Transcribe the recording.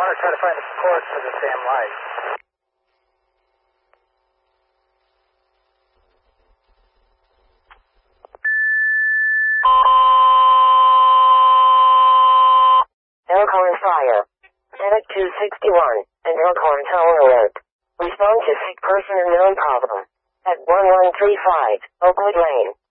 want to try to find the cords for this damn light. Elkhorn Fire. Medic 261, and Elkhorn Tower Alert. Respond to sick person unknown problem. At 1135, Oakwood Lane.